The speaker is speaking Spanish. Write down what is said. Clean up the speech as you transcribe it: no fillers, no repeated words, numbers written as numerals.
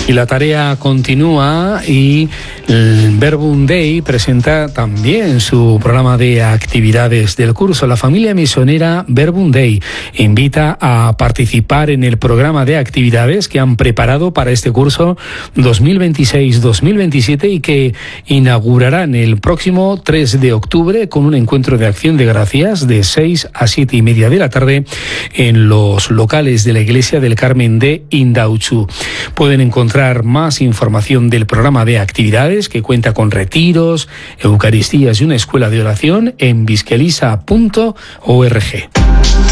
Y la tarea continúa y el Verbum Dei presenta también su programa de actividades del curso. La familia misionera Verbum Dei invita a participar en el programa de actividades que han preparado para este curso 2026-2027 y que inaugurarán el próximo 3 de octubre con un encuentro de acción de gracias de 6 a 7:30 de la tarde en los locales de la Iglesia del Carmen de Indautxu. Pueden encontrar más información del programa de actividades que cuenta con retiros, eucaristías y una escuela de oración en bizkelisa.org.